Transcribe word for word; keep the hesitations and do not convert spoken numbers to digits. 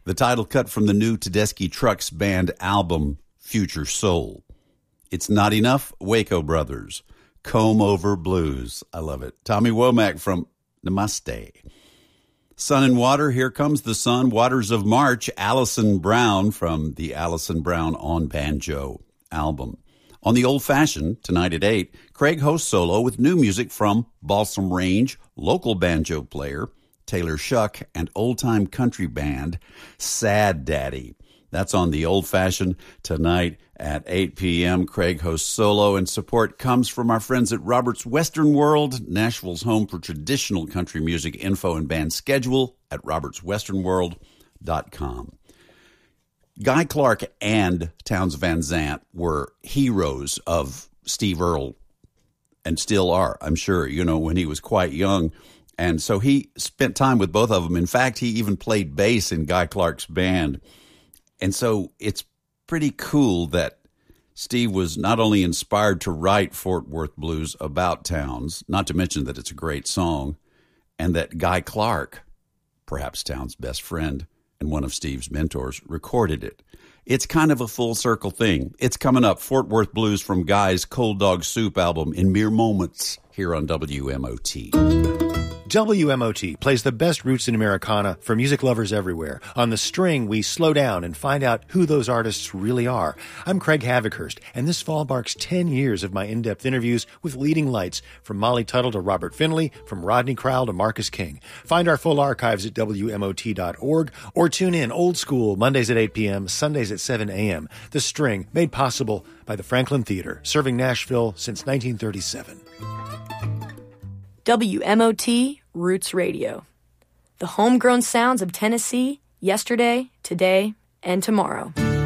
the title cut from the new Tedeschi Trucks Band album, Future Soul. It's Not Enough, Waco Brothers, Comb Over Blues. I love it. Tommy Womack from Namaste. Sun and Water, Here Comes the Sun, Waters of March, Alison Brown from the Alison Brown on Banjo album. On the Old Fashioned, tonight at eight, Craig hosts solo with new music from Balsam Range, local banjo player Taylor Shuck, and old-time country band Sad Daddy. That's on the Old Fashioned tonight at eight p.m. Craig hosts solo, and support comes from our friends at Robert's Western World, Nashville's home for traditional country music. Info and band schedule at roberts western world dot com. Guy Clark and Townes Van Zandt were heroes of Steve Earle, and still are, I'm sure, you know, when he was quite young. And so he spent time with both of them. In fact, he even played bass in Guy Clark's band. And so it's pretty cool that Steve was not only inspired to write Fort Worth Blues about Townes, not to mention that it's a great song, and that Guy Clark, perhaps Townes' best friend and one of Steve's mentors, recorded it. It's kind of a full circle thing. It's coming up, Fort Worth Blues from Guy's Cold Dog Soup album in mere moments here on W M O T. W M O T plays the best roots in Americana for music lovers everywhere. On The String, we slow down and find out who those artists really are. I'm Craig Havikhurst, and this fall marks ten years of my in-depth interviews with leading lights, from Molly Tuttle to Robert Finley, from Rodney Crowell to Marcus King. Find our full archives at W M O T dot org, or tune in old school Mondays at eight p.m., Sundays at seven a.m. The String, made possible by the Franklin Theater, serving Nashville since nineteen thirty-seven. W M O T Roots Radio. The homegrown sounds of Tennessee, yesterday, today, and tomorrow.